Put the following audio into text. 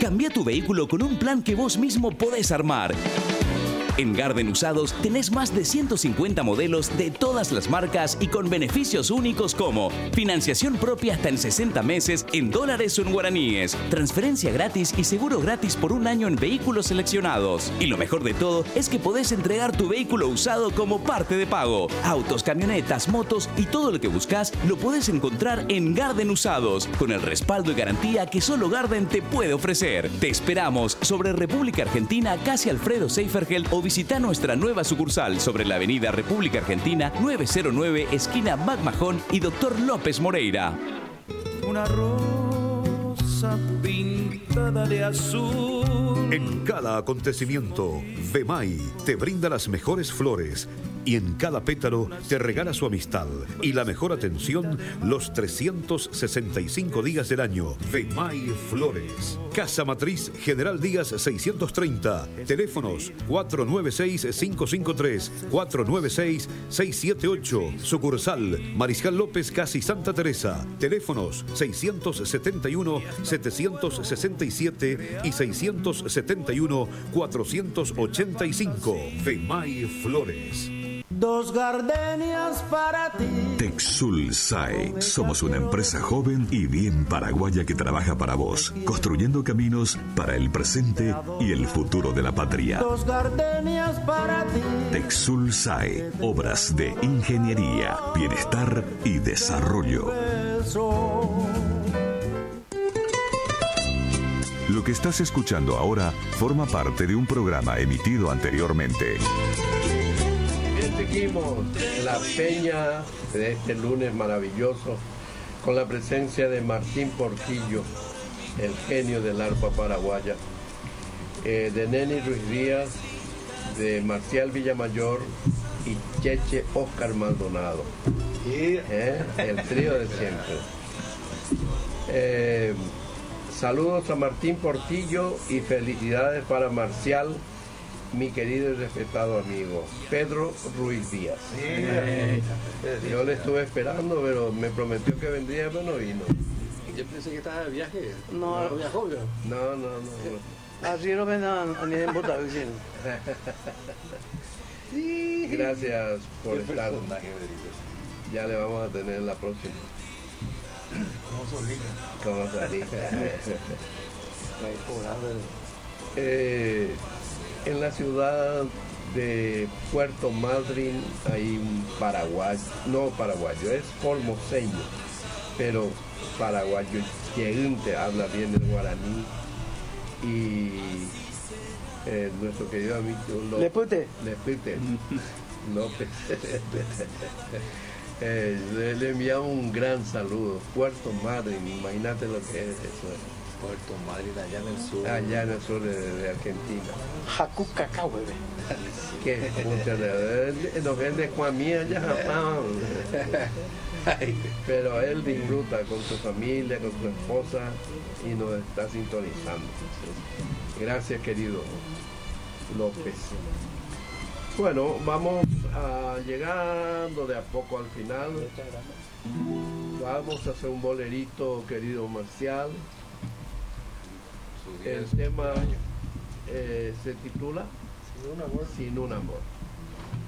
Cambia tu vehículo con un plan que vos mismo podés armar. En Garden Usados tenés más de 150 modelos de todas las marcas y con beneficios únicos como financiación propia hasta en 60 meses en dólares o en guaraníes, transferencia gratis y seguro gratis por un año en vehículos seleccionados. Y lo mejor de todo es que podés entregar tu vehículo usado como parte de pago. Autos, camionetas, motos y todo lo que buscas lo podés encontrar en Garden Usados, con el respaldo y garantía que solo Garden te puede ofrecer. Te esperamos sobre República Argentina, casi Alfredo Seifergel, o visita nuestra nueva sucursal sobre la avenida República Argentina 909, esquina Macmajón y Dr. López Moreira. Una rosa pintada de azul. En cada acontecimiento, Vemay te brinda las mejores flores y en cada pétalo te regala su amistad y la mejor atención los 365 días del año. Vemay Flores. Casa Matriz General Díaz 630. Teléfonos 496-553, 496-678. Sucursal Mariscal López, casi Santa Teresa. Teléfonos 671-767 y 671-485. Vemay Flores. Dos gardenias para ti. Texul SAE. Somos una empresa joven y bien paraguaya que trabaja para vos, construyendo caminos para el presente y el futuro de la patria. Dos gardenias para ti. Texul SAE. Obras de ingeniería, bienestar y desarrollo. Lo que estás escuchando ahora forma parte de un programa emitido anteriormente. Seguimos la peña de este lunes maravilloso con la presencia de Martín Portillo, el genio del arpa paraguaya, de Neni Ruiz Díaz, de Marcial Villamayor y Cheche Oscar Maldonado. El trío de siempre. Saludos a Martín Portillo y felicidades para Marcial, mi querido y respetado amigo Pedro Ruiz Díaz. Yo le estuve esperando, pero me prometió que vendría, pero no vino. Yo pensé que estaba de viaje. No viajó yo. No. Así no ven a ni en bota, vecino. Gracias por estar. Ya le vamos a tener la próxima. Como solita. En la ciudad de Puerto Madryn hay un paraguayo, no paraguayo, es formoseño, pero paraguayo que habla bien el guaraní, y nuestro querido amigo Lepute López le enviamos un gran saludo. Puerto Madryn, imagínate lo que es eso. Puerto Madryn, allá en el sur. Allá en el sur de Argentina. Jacucacá, bebé. Que nos vende Juan Mía allá en Japón. Pero él disfruta con su familia, con su esposa, y nos está sintonizando. Gracias, querido López. Bueno, vamos llegando de a poco al final. Vamos a hacer un bolerito, querido Marcial. El tema se titula Sin un amor.